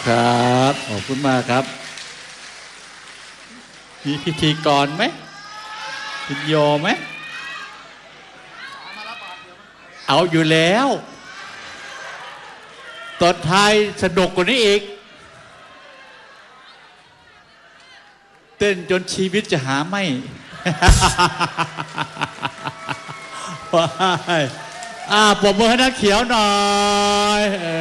ครับขอบคุณมากครับมีพิธีกรไหมพิญโยไหมเอาอยู่แล้วตอนท้ายสนุกกว่านี้อีกเต้นจนชีวิตจะหาไม่ ว้ายปรบมือให้นักเขียวหน่อย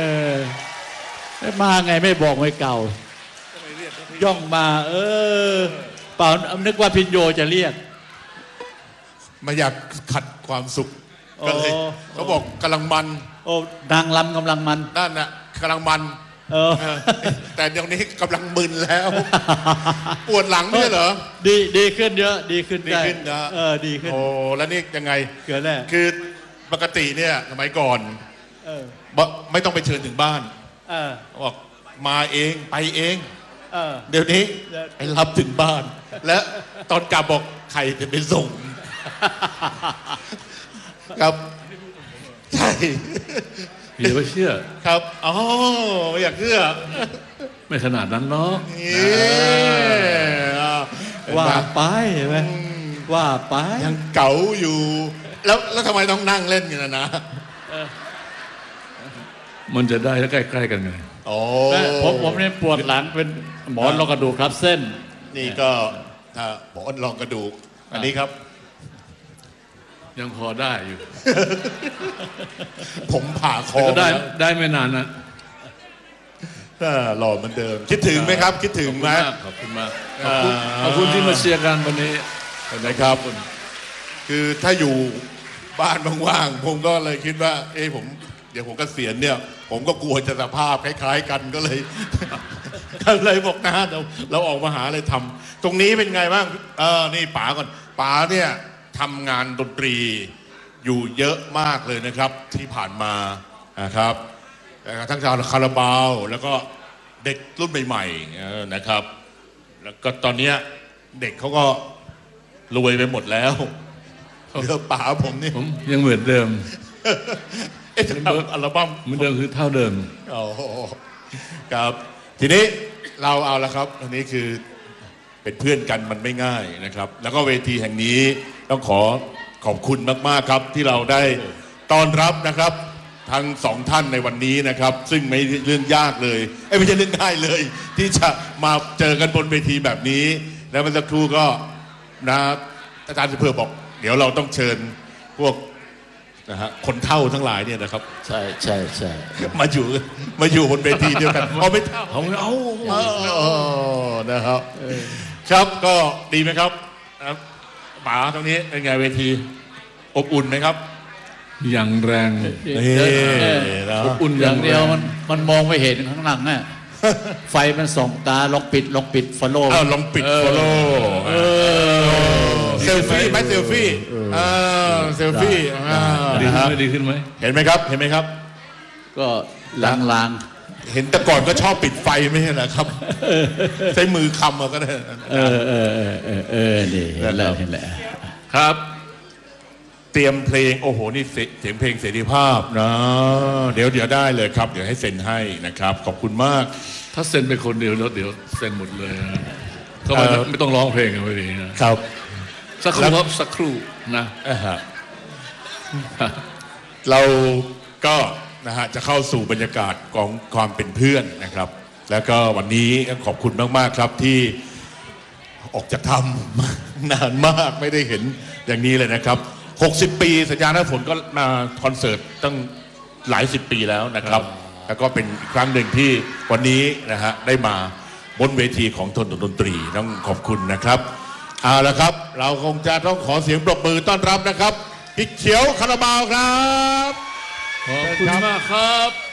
มาไงไม่บอกไม่เก่าย่องมาเปล่านึกว่าพิญโยจะเรียกไม่อยากขัดความสุขก็เลยเขาบอกกำลังมันโอ้นางลำกำลังมันนั่นน่ะกำลังมันแต่เดี๋ยวนี้กำลังมึนแล้วปวดหลังไม่ใช่เหรอดีขึ้นเยอะดีขึ้นนะดีขึ้นโอ้แล้วนี่ยังไงเกิดแล้วคือปกติเนี่ยสมัยก่อนไม่ต้องไปเชิญถึงบ้านบอกมาเองไปเองเดี๋ยวนี้ไปรับถึงบ้านและตอนกลับบอกใครจะไปส่งครับใช่อย่าไปเชื่อครับอ๋อไม่อยากเชื่อไม่ขนาดนั้นเนาะว่าไปใช่ไหมว่าไปยังเก๋าอยู่แล้วทำไมต้องนั่งเล่นกันนะมันจะได้แล้วใกล้ๆกันไงผมเนี่ยปวดหลังเป็นหมอนรองกระดูกทับเส้นนี่ก็หมอนรองกระดูกอันนี้ครับยังพอได้อยู่ผมผ่าคอได้ไม่นานนะหล่อเหมือนเดิมคิดถึงไหมครับคิดถึงไหมขอบคุณมากขอบคุณที่มาเชียร์กันวันนี้นะครับคือถ้าอยู่บ้านว่างๆผมก็เลยคิดว่าเดี๋ยวผมเกษียณเนี่ยผมก็กลัวจะสภาพคล้ายๆกันก็เลยบอกนะเราออกมาหาอะไรทำตรงนี้เป็นไงบ้างนี่ป๋าก่อนป๋าเนี่ยทำงานดนตรีอยู่เยอะมากเลยนะครับที่ผ่านมานะครับทั้งชาวคาราบาวแล้วก็เด็กรุ่นใหม่ๆนะครับแล้วก็ตอนนี้เด็กเขาก็รวยไปหมดแล้วเหลือป๋าผมนี่ผมยังเหมือนเดิมอัลบั้มเหมือนเดิมคือเท่าเดิมครับทีนี้เราเอาละครับอันนี้คือเป็นเพื่อนกันมันไม่ง่ายนะครับแล้วก็เวทีแห่งนี้ต้องขอบคุณมากๆครับที่เราได้ต้อนรับนะครับทั้งสองท่านในวันนี้นะครับซึ่งไม่เรื่องยากเลยไม่ใช่เรื่องง่ายเลยที่จะมาเจอกันบนเวทีแบบนี้แล้วเมื่อสักครู่ก็นะอาจารย์สุเพื่อบอกเดี๋ยวเราต้องเชิญพวกนะฮะคนเฒ่าทั้งหลายเนี่ยนะครับใช่มาอยู่บนเวทีเดียวกันไม่เฒ่านะครับครับก็ดีไหมครับป๋าตรงนี้เป็นไงเวทีอบอุ่นไหมครับอย่างแรงอบอุ่นอย่างเดียวมันมองไม่เห็นข้างหลังน่ะไฟมันส่องตาลองปิดฟอลโล่ลองปิดฟอลโล่เซลฟี่ไหมเซลฟี่ดีขึ้นไหมเห็นไหมครับก็ลางเห็นแต่ก่อนก็ชอบปิดไฟไม่ใช่เหรอครับใช้มือคำก็ได้นี่เห็นแล้วครับเตรียมเพลงโอ้โหนี่เสียงเพลงเสรีภาพนะเดี๋ยวได้เลยครับเดี๋ยวให้เซ็นให้นะครับขอบคุณมากถ้าเซ็นไปคนเดียวแล้วเดี๋ยวเซ็นหมดเลยก็ไม่ต้องร้องเพลงกันไปดีนะครับสักครู่นะเราก็นะฮะจะเข้าสู่บรรยากาศของความเป็นเพื่อนนะครับแล้วก็วันนี้ขอบคุณมากๆครับที่ออกจากถ้ำนานมากไม่ได้เห็นอย่างนี้เลยนะครับ60 ปีสัญญาณฝนก็มาคอนเสิร์ตตั้งหลาย10 ปีแล้วนะครับแล้วก็เป็นอีกครั้งหนึ่งที่วันนี้นะฮะได้มาบนเวทีของทนดนตรีต้องขอบคุณนะครับเอาละครับเราคงจะต้องขอเสียงปรบมือต้อนรับนะครับพี่เขียวคาราบาวครับขอบคุณมากครับ